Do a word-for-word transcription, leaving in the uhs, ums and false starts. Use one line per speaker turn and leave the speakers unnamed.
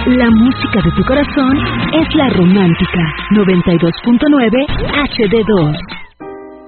La música de tu corazón es la romántica. noventa y dos punto nueve H D dos.